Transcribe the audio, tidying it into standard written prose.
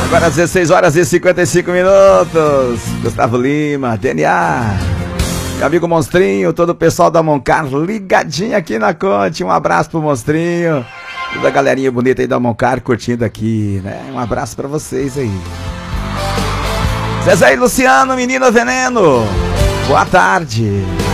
Agora 16 horas e 55 minutos. Gustavo Lima, DNA. Meu amigo Monstrinho, todo o pessoal da Moncar ligadinho aqui na Conte. Um abraço pro Monstrinho. Toda a galerinha bonita aí da Moncar curtindo aqui, né? Um abraço pra vocês aí. Zezé e Luciano, Menino Veneno. Boa tarde.